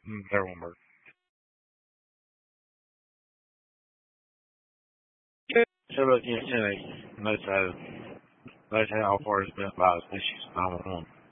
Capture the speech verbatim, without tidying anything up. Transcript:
Mm, that won't work. So, but, you know, anyway, notice how, notice how far it's been about issues nine one one.